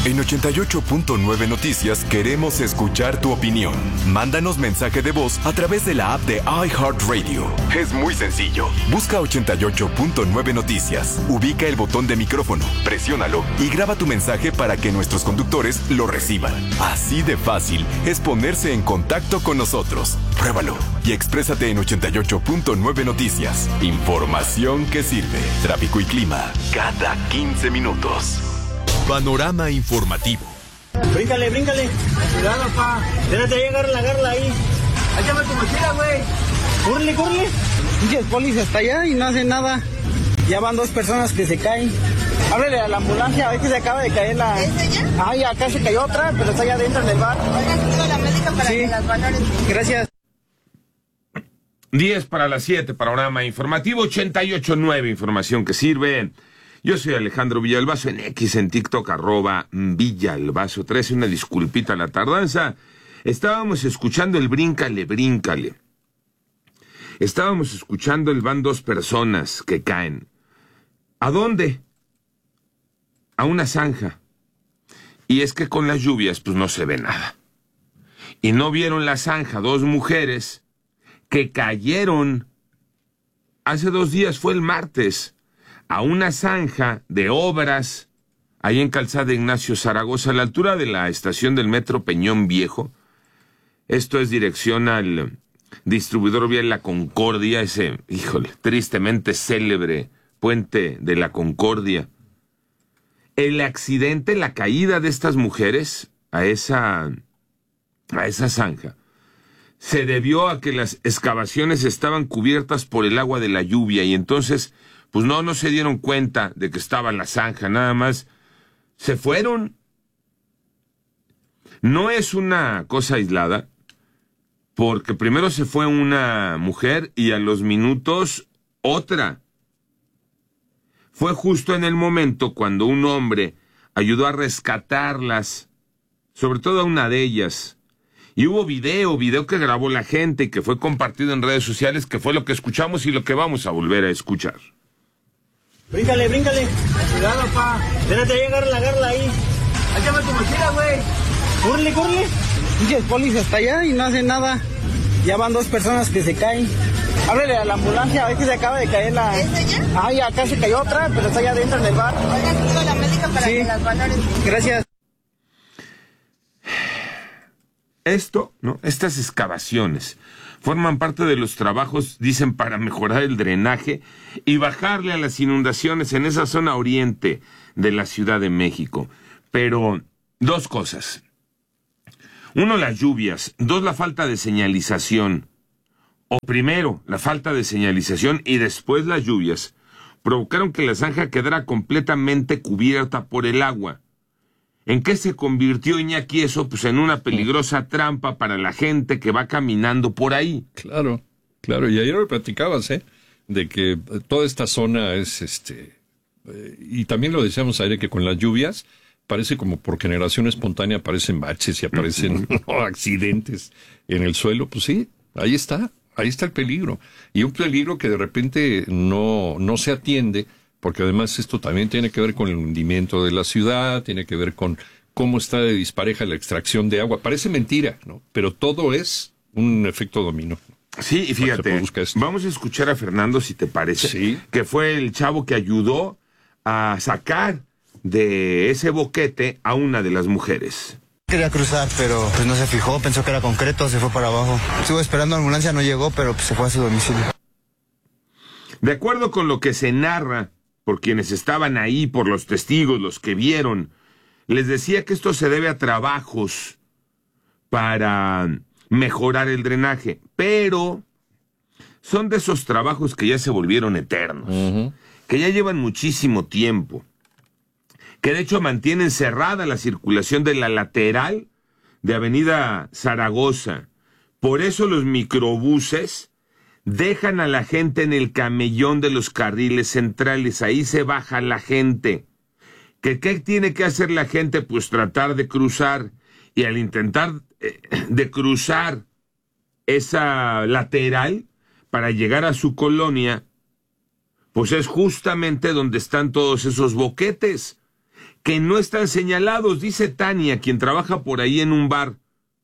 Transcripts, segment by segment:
En 88.9 Noticias queremos escuchar tu opinión. Mándanos mensaje de voz a través de la app de iHeartRadio. Es muy sencillo. Busca 88.9 Noticias, ubica el botón de micrófono, presiónalo y graba tu mensaje para que nuestros conductores lo reciban. Así de fácil es ponerse en contacto con nosotros. Pruébalo y exprésate en 88.9 Noticias. Información que sirve. Tráfico y clima cada 15 minutos. Panorama informativo. Bríncale. Cuidado, pa. Espérate, agárrala ahí. Ahí llama tu mochila, güey. Córrele. Pinches polis hasta allá y no hacen nada. Ya van 2 personas que se caen. Háblale a la ambulancia, a ver que se acaba de caer la... ¿Es ella? Ay, acá se cayó otra, pero está allá adentro en el bar. Oigan, pido a la médica para que las valores. Gracias. 10 para las 7, panorama informativo, 88.9, información que sirve. Yo soy Alejandro Villalbazo, en X, en TikTok, @Villalbazo13. Una disculpita a la tardanza. Estábamos escuchando el bríncale. Estábamos escuchando el van 2 personas que caen. ¿A dónde? A una zanja. Y es que con las lluvias, pues no se ve nada. Y no vieron la zanja 2 mujeres que cayeron hace 2 días, fue el martes, a una zanja de obras, ahí en Calzada Ignacio Zaragoza, a la altura de la estación del metro Peñón Viejo. Esto es dirección al distribuidor vial La Concordia, ese, tristemente célebre puente de La Concordia. El accidente, la caída de estas mujeres a esa zanja, se debió a que las excavaciones estaban cubiertas por el agua de la lluvia y entonces pues no se dieron cuenta de que estaba la zanja, nada más se fueron. No es una cosa aislada, porque primero se fue una mujer y a los minutos otra. Fue justo en el momento cuando un hombre ayudó a rescatarlas, sobre todo a una de ellas. Y hubo video que grabó la gente y que fue compartido en redes sociales, que fue lo que escuchamos y lo que vamos a volver a escuchar. Bríncale. Cuidado, pa. Espérate, agárrala ahí. Ahí llama tu mochila, güey. Córrele. Pinches polis hasta allá y no hacen nada. Ya van 2 personas que se caen. Háblale a la ambulancia, a ver que se acaba de caer la... ¿Es ella? Ay, acá se cayó otra, pero está allá adentro en el bar. Oigan, pido a la médica para que las valores. Gracias. Estas excavaciones forman parte de los trabajos, dicen, para mejorar el drenaje y bajarle a las inundaciones en esa zona oriente de la Ciudad de México. Pero 2 cosas. 1, las lluvias. 2, la falta de señalización. O primero, la falta de señalización y después las lluvias provocaron que la zanja quedara completamente cubierta por el agua. ¿En qué se convirtió, Iñaki, eso? Pues en una peligrosa trampa para la gente que va caminando por ahí. Claro, y ayer lo platicabas, de que toda esta zona es, y también lo decíamos ayer, que con las lluvias parece como por generación espontánea aparecen baches y aparecen accidentes en el suelo. Pues sí, ahí está el peligro. Y un peligro que de repente no se atiende, porque además esto también tiene que ver con el hundimiento de la ciudad, tiene que ver con cómo está de dispareja la extracción de agua. Parece mentira, ¿no? Pero todo es un efecto dominó. Sí, y fíjate, vamos a escuchar a Fernando, si te parece, sí, que fue el chavo que ayudó a sacar de ese boquete a una de las mujeres. Quería cruzar, pero pues no se fijó, pensó que era concreto, se fue para abajo. Estuvo esperando a la ambulancia, no llegó, pero pues se fue a su domicilio. De acuerdo con lo que se narra por quienes estaban ahí, por los testigos, los que vieron, les decía que esto se debe a trabajos para mejorar el drenaje, pero son de esos trabajos que ya se volvieron eternos, que ya llevan muchísimo tiempo, que de hecho mantienen cerrada la circulación de la lateral de Avenida Zaragoza. Por eso los microbuses dejan a la gente en el camellón de los carriles centrales, ahí se baja la gente. ¿Qué tiene que hacer la gente? Pues tratar de cruzar, y al intentar de cruzar esa lateral para llegar a su colonia, pues es justamente donde están todos esos boquetes que no están señalados, dice Tania, quien trabaja por ahí en un bar,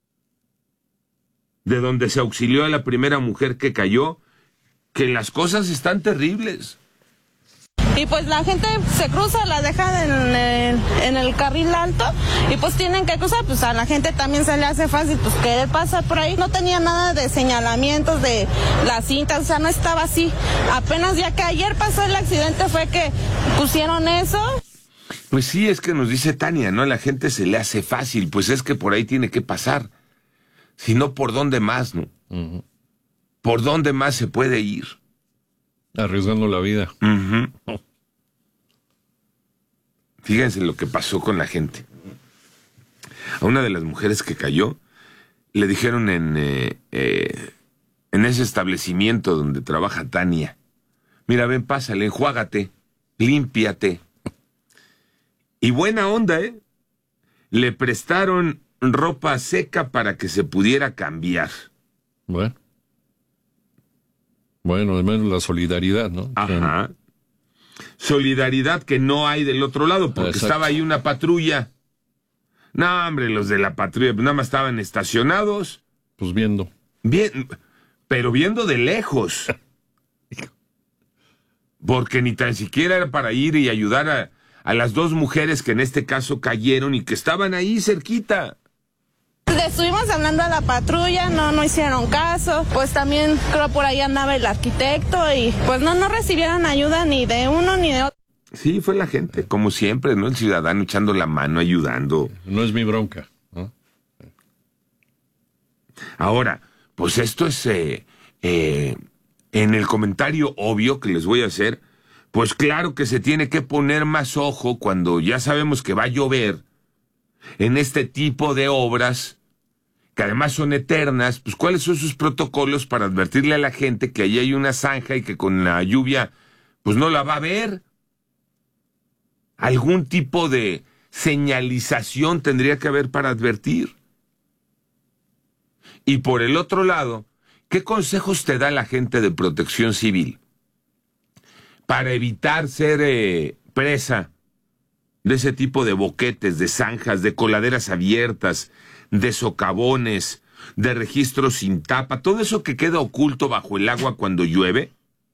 de donde se auxilió a la primera mujer que cayó, que las cosas están terribles. Y pues la gente se cruza, la deja en el carril alto y pues tienen que cruzar, pues a la gente también se le hace fácil pues querer pasar por ahí. No tenía nada de señalamientos de las cintas, o sea, no estaba así. Apenas ya que ayer pasó el accidente fue que pusieron eso. Pues sí, es que nos dice Tania, ¿no? A la gente se le hace fácil, pues es que por ahí tiene que pasar. Si no, ¿por dónde más, no? Uh-huh. ¿Por dónde más se puede ir? Arriesgando la vida. Uh-huh. Fíjense lo que pasó con la gente. A una de las mujeres que cayó, le dijeron en ese establecimiento donde trabaja Tania, mira, ven, pásale, enjuágate, límpiate. Y buena onda, ¿eh? Le prestaron ropa seca para que se pudiera cambiar. Bueno, al menos la solidaridad, ¿no? Ajá. Solidaridad que no hay del otro lado, porque exacto, estaba ahí una patrulla. No, hombre, los de la patrulla nada más estaban estacionados. Pues viendo. Bien, pero viendo de lejos. Porque ni tan siquiera era para ir y ayudar a las dos mujeres que en este caso cayeron y que estaban ahí cerquita. Le estuvimos hablando a la patrulla, no hicieron caso, pues también creo por ahí andaba el arquitecto y pues no recibieron ayuda ni de uno ni de otro. Sí, fue la gente, como siempre, ¿no? El ciudadano echando la mano, ayudando. No es mi bronca, ¿no? Ahora, pues esto es, en el comentario obvio que les voy a hacer, pues claro que se tiene que poner más ojo cuando ya sabemos que va a llover en este tipo de obras, que además son eternas, pues ¿cuáles son sus protocolos para advertirle a la gente que ahí hay una zanja y que con la lluvia pues no la va a ver? Algún tipo de señalización tendría que haber para advertir. Y por el otro lado, ¿qué consejos te da la gente de Protección Civil para evitar ser presa de ese tipo de boquetes, de zanjas, de coladeras abiertas, de socavones, de registros sin tapa, todo eso que queda oculto bajo el agua cuando llueve?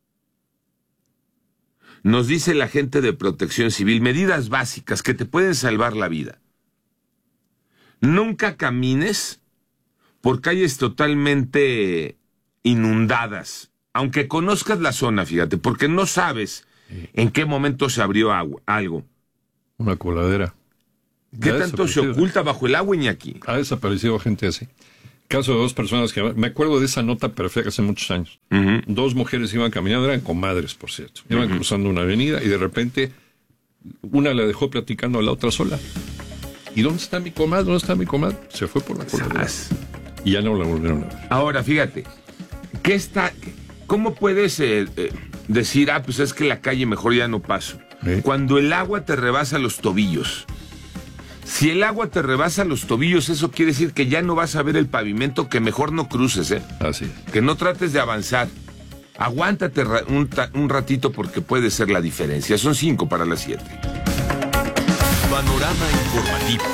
Nos dice la gente de Protección Civil, medidas básicas que te pueden salvar la vida. Nunca camines por calles totalmente inundadas, aunque conozcas la zona, fíjate, porque no sabes en qué momento se abrió algo. Una coladera. ¿Qué tanto se oculta bajo el agua, Iñaki? Ha desaparecido gente así. Caso de dos personas que... Me acuerdo de esa nota perfecta hace muchos años. Uh-huh. Dos mujeres iban caminando, eran comadres, por cierto. Iban cruzando una avenida y de repente una la dejó platicando a la otra sola. ¿Y dónde está mi comadre? ¿Dónde está mi comadre? Se fue por la coladera. Y ya no la volvieron a ver. Ahora, fíjate, ¿cómo puedes decir, pues es que la calle mejor ya no paso? Cuando el agua te rebasa los tobillos. Si el agua te rebasa los tobillos, eso quiere decir que ya no vas a ver el pavimento, que mejor no cruces, ¿eh? Así es. Que no trates de avanzar. Aguántate un ratito porque puede ser la diferencia. Son 5 para las 7. Panorama informativo.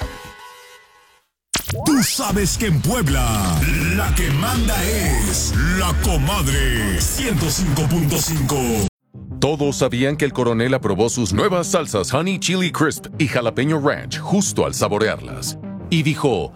Tú sabes que en Puebla, la que manda es La Comadre 105.5. Todos sabían que el coronel aprobó sus nuevas salsas Honey Chili Crisp y Jalapeño Ranch justo al saborearlas. Y dijo,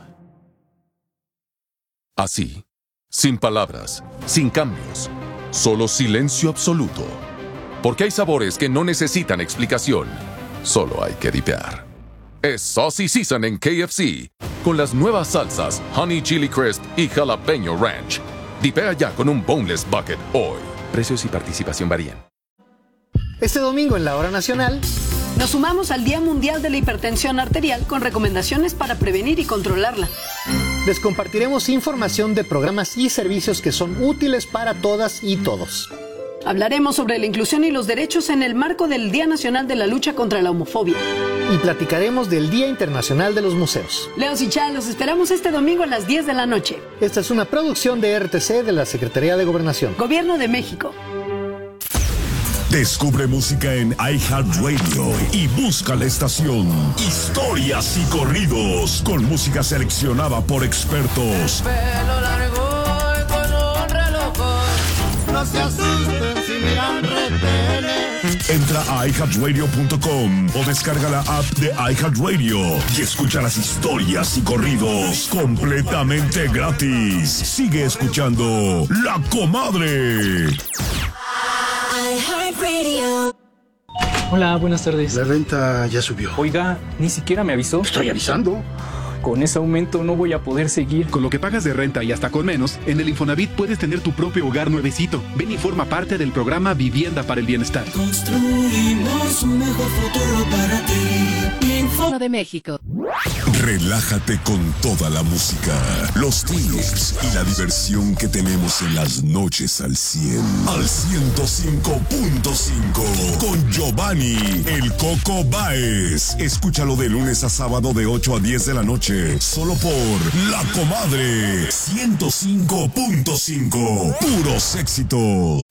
así, sin palabras, sin cambios, solo silencio absoluto. Porque hay sabores que no necesitan explicación, solo hay que dipear. Es Saucy Season en KFC, con las nuevas salsas Honey Chili Crisp y Jalapeño Ranch. Dipea ya con un Boneless Bucket hoy. Precios y participación varían. Este domingo en la Hora Nacional nos sumamos al Día Mundial de la Hipertensión Arterial con recomendaciones para prevenir y controlarla. Les compartiremos información de programas y servicios que son útiles para todas y todos. Hablaremos sobre la inclusión y los derechos en el marco del Día Nacional de la Lucha contra la Homofobia. Y platicaremos del Día Internacional de los Museos. Leos y Chá, los esperamos este domingo a las 10 de la noche. Esta es una producción de RTC de la Secretaría de Gobernación. Gobierno de México. Descubre música en iHeartRadio y busca la estación Historias y Corridos con música seleccionada por expertos. Pelo largo y con un reloj. No se asusten si miran retenes. Entra a iHeartRadio.com o descarga la app de iHeartRadio y escucha las historias y corridos completamente gratis. Sigue escuchando La Comadre. Hola, buenas tardes. La renta ya subió. Oiga, ni siquiera me avisó. Estoy avisando. Con ese aumento no voy a poder seguir. Con lo que pagas de renta y hasta con menos, en el Infonavit puedes tener tu propio hogar nuevecito. Ven y forma parte del programa Vivienda para el Bienestar. Construimos un mejor futuro para ti. Infonavit de México. Relájate con toda la música, los tips y la diversión que tenemos en las noches al 100. Al 105.5 con Giovanni El Coco Báez. Escúchalo de lunes a sábado de 8 a 10 de la noche, solo por La Comadre 105.5. Puros éxitos.